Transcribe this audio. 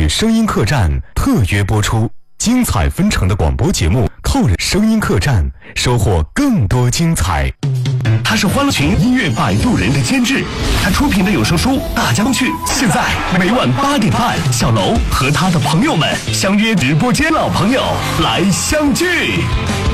语声音客栈特约播出，精彩纷呈的广播节目，靠着声音客栈收获更多精彩。 他是欢乐群音乐摆渡人的监制，他出品的有声书《大江去》，现在每晚8点半，小楼和他的朋友们相约直播间，老朋友来相聚。